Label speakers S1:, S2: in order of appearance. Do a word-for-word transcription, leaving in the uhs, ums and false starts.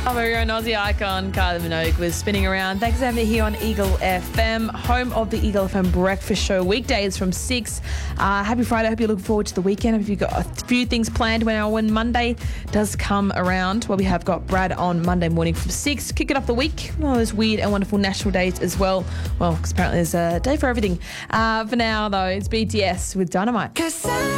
S1: Our very own Aussie icon, Kylie Minogue, was spinning around. Thanks for having me here on Eagle F M, home of the Eagle F M Breakfast Show, weekdays from six. Uh, happy Friday. I hope you're looking forward to the weekend. Have you got a few things planned when, our, when Monday does come around? Well, we have got Brad on Monday morning from six, kicking off the week. All those weird and wonderful national days as well. Well, because apparently there's a day for everything. Uh, for now, though, it's B T S with Dynamite.